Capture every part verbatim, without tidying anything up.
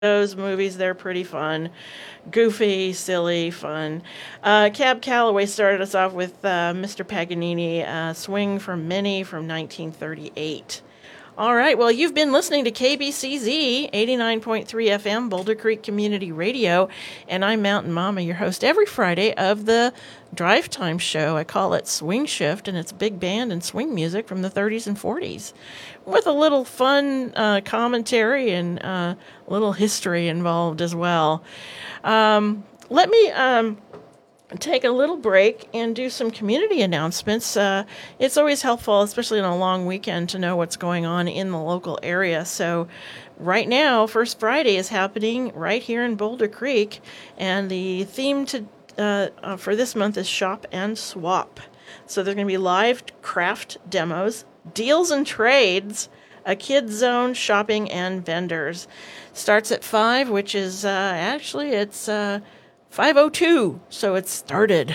those movies. They're pretty fun. Goofy, silly, fun. Uh, Cab Calloway started us off with uh, Mister Paganini, uh, Swing from Minnie from nineteen thirty-eight. All right, well, you've been listening to K B C Z eighty-nine point three F M, Boulder Creek Community Radio, and I'm Mountain Mama, your host every Friday of the Drive Time Show. I call it Swing Shift, and it's big band and swing music from the thirties and forties, with a little fun uh, commentary and uh, a little history involved as well. Um, let me... Um, take a little break and do some community announcements. Uh, it's always helpful, especially on a long weekend, to know what's going on in the local area. So right now, First Friday is happening right here in Boulder Creek, and the theme to uh, uh, for this month is Shop and Swap. So there's going to be live craft demos, deals and trades, a kids zone, shopping, and vendors. Starts at five, which is uh, actually, it's... Uh, five oh two, so it started.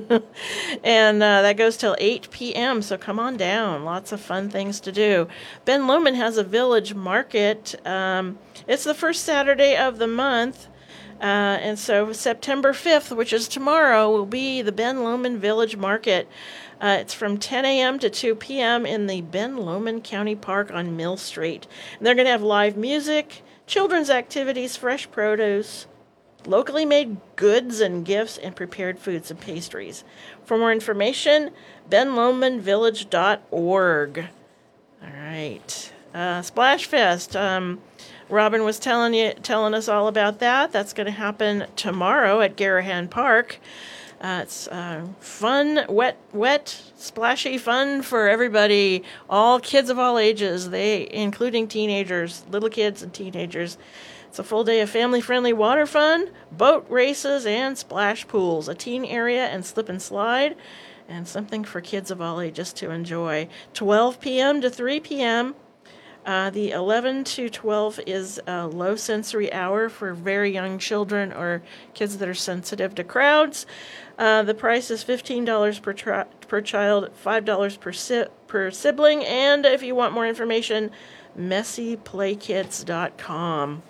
And uh, that goes till eight p.m., so come on down. Lots of fun things to do. Ben Lomond has a village market. Um, it's the first Saturday of the month, uh, and so September fifth, which is tomorrow, will be the Ben Lomond Village Market. Uh, it's from ten a.m. to two p.m. in the Ben Lomond County Park on Mill Street. And they're going to have live music, children's activities, fresh produce, locally made goods and gifts, and prepared foods and pastries. For more information, ben lomond village dot org. All right. Uh, Splash Fest. Um, Robin was telling you, telling us all about that. That's going to happen tomorrow at Garahan Park. Uh, it's uh, fun, wet, wet, splashy fun for everybody. All kids of all ages, they, including teenagers, little kids and teenagers. It's a full day of family-friendly water fun, boat races, and splash pools, a teen area and slip and slide, and something for kids of all ages to enjoy. twelve p.m. to three p.m. Uh, the eleven to twelve is a low sensory hour for very young children or kids that are sensitive to crowds. Uh, the price is fifteen dollars per tri- per child, five dollars per si- per sibling, and if you want more information, messy play kits dot com.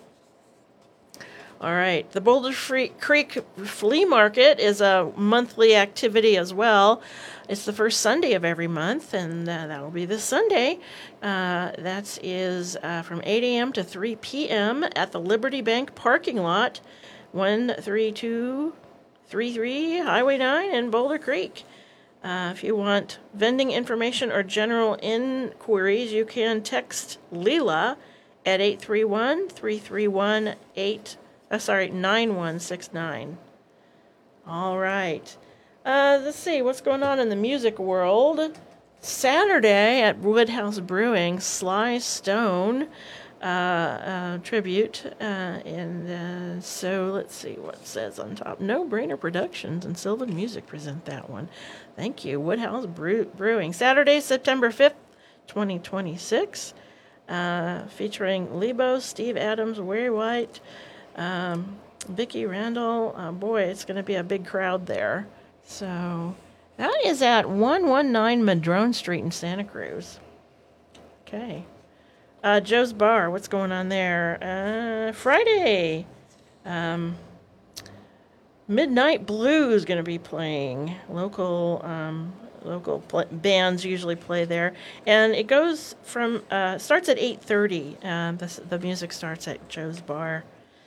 All right. The Boulder Free Creek Flea Market is a monthly activity as well. It's the first Sunday of every month, and uh, that will be this Sunday. Uh, that is uh, from eight a.m. to three p.m. at the Liberty Bank parking lot, one three two three three Highway nine in Boulder Creek. Uh, if you want vending information or general inquiries, you can text Leela at eight three one, three three one, eight Uh, sorry, nine one six nine. All right. Uh, let's see what's going on in the music world. Saturday at Woodhouse Brewing, Sly Stone uh, uh, tribute. Uh, and uh, so let's see what it says on top. No Brainer Productions and Sylvan Music present that one. Thank you. Woodhouse Brew- Brewing. Saturday, September fifth, twenty twenty-six. Uh, featuring Lebo, Steve Adams, Wary White, Um, Vicki Randall. Uh, boy, it's going to be a big crowd there. So that is at one nineteen Madrone Street in Santa Cruz. Okay. Uh, Joe's Bar, what's going on there? Uh, Friday. Um, Midnight Blue is going to be playing. Local um, local pl- bands usually play there. And it goes from, uh, starts at eight thirty. Uh, the, the music starts at Joe's Bar.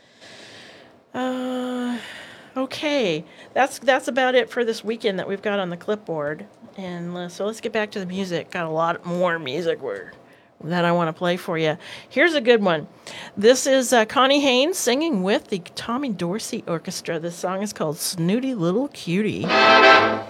Uh, okay, that's that's about it for this weekend that we've got on the clipboard. And uh, so let's get back to the music. Got a lot more music where, that I want to play for you. Here's a good one. This is uh, Connie Haynes singing with the Tommy Dorsey Orchestra. This song is called Snooty Little Cutie.